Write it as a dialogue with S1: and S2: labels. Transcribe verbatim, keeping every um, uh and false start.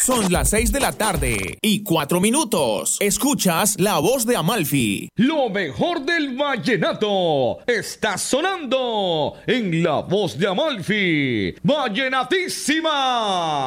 S1: Son las seis de la tarde y cuatro minutos. Escuchas La Voz de Amalfi.
S2: Lo mejor del vallenato está sonando en La Voz de Amalfi. ¡Vallenatísima!